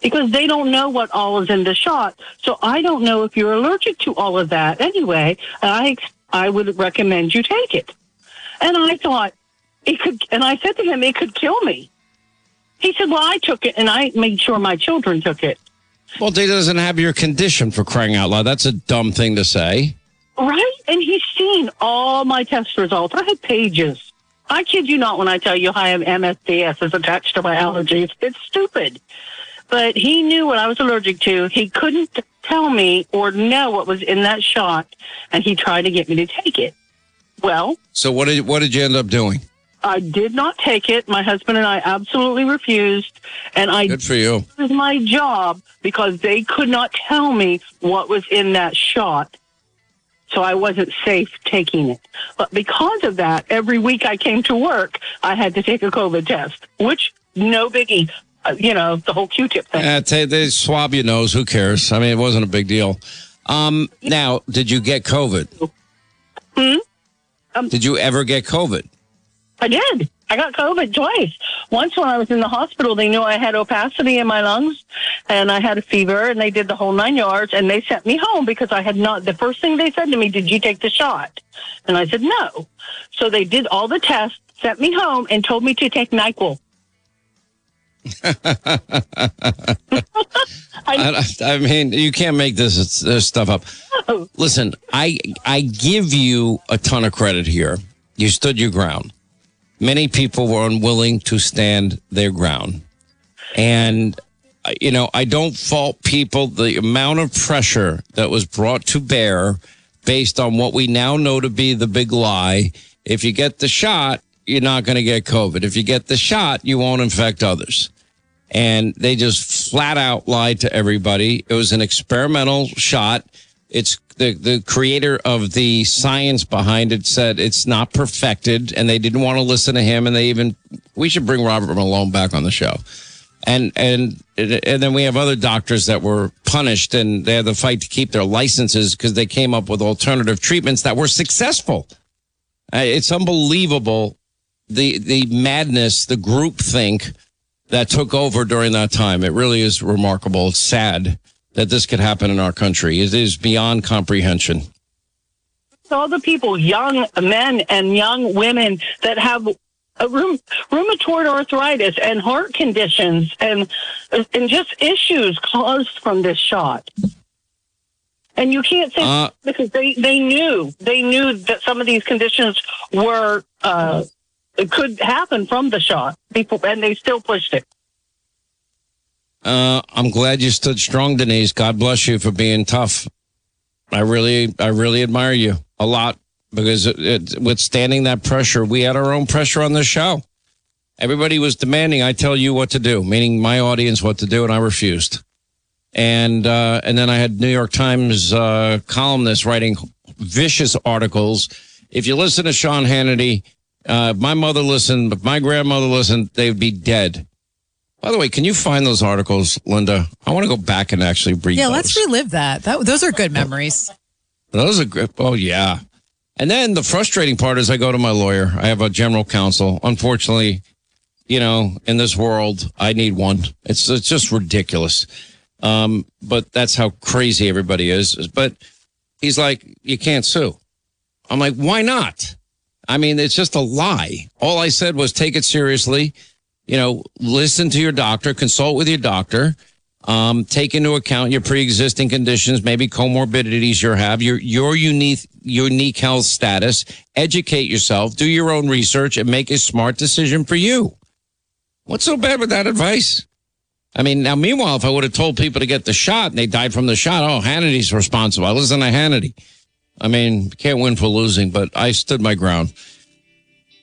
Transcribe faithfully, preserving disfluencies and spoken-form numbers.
because they don't know what all is in the shot. So I don't know if you're allergic to all of that. Anyway, I I would recommend you take it. And I thought it could, and I said to him, it could kill me. He said, well, I took it, and I made sure my children took it. Well, he doesn't have your condition, for crying out loud. That's a dumb thing to say. Right? And he's seen all my test results. I had pages. I kid you not when I tell you I have M S D S is attached to my allergies. It's stupid. But he knew what I was allergic to. He couldn't tell me or know what was in that shot, and he tried to get me to take it. Well. So what did what did you end up doing? I did not take it. My husband and I absolutely refused. And I Good for you. It was my job because they could not tell me what was in that shot. So I wasn't safe taking it. But because of that, every week I came to work, I had to take a COVID test, which no biggie. Uh, you know, the whole Q-tip thing. Uh, t- they swab your nose. Who cares? I mean, it wasn't a big deal. Um, now, did you get COVID? Hmm? Um, did you ever get COVID? I did. I got COVID twice. Once when I was in the hospital, they knew I had opacity in my lungs and I had a fever, and they did the whole nine yards, and they sent me home because I had not. The first thing they said to me, did you take the shot? And I said, no. So they did all the tests, sent me home, and told me to take NyQuil. I, I mean, you can't make this, this stuff up. No. Listen, I I give you a ton of credit here. You stood your ground. Many people were unwilling to stand their ground. And, you know, I don't fault people. The amount of pressure that was brought to bear based on what we now know to be the big lie. If you get the shot, you're not going to get COVID. If you get the shot, you won't infect others. And they just flat out lied to everybody. It was an experimental shot. It's the, the creator of the science behind it said it's not perfected, and they didn't want to listen to him. And they even, we should bring Robert Malone back on the show. And, and, and then we have other doctors that were punished, and they had to fight to keep their licenses because they came up with alternative treatments that were successful. Uh, it's unbelievable. The, the madness, the groupthink that took over during that time. It really is remarkable. It's sad that this could happen in our country. It is beyond comprehension. All the people, young men and young women that have a rheum, rheumatoid arthritis and heart conditions and and just issues caused from this shot. And you can't say uh, because they, they knew they knew that some of these conditions were uh, it could happen from the shot. People, and they still pushed it. Uh, I'm glad you stood strong, Denise. God bless you for being tough. I really, I really admire you a lot because it, it, withstanding that pressure, we had our own pressure on this show. Everybody was demanding I tell you what to do, meaning my audience what to do, and I refused. And uh, and then I had New York Times uh, columnists writing vicious articles. If you listen to Sean Hannity, uh, my mother listened, but my grandmother listened, they'd be dead. By the way, can you find those articles, Linda? I want to go back and actually read Yeah, those. let's relive that. that. Those are good memories. Those are good. Oh, yeah. And then the frustrating part is I go to my lawyer. I have a general counsel. Unfortunately, you know, in this world, I need one. It's, it's just ridiculous. Um, but that's how crazy everybody is. But he's like, you can't sue. I'm like, why not? I mean, it's just a lie. All I said was take it seriously. You know, listen to your doctor, consult with your doctor, um, take into account your pre-existing conditions, maybe comorbidities you have, your your unique unique health status, educate yourself, do your own research, and make a smart decision for you. What's so bad with that advice? I mean, now, meanwhile, if I would have told people to get the shot and they died from the shot, oh, Hannity's responsible. I listen to Hannity. I mean, can't win for losing, but I stood my ground.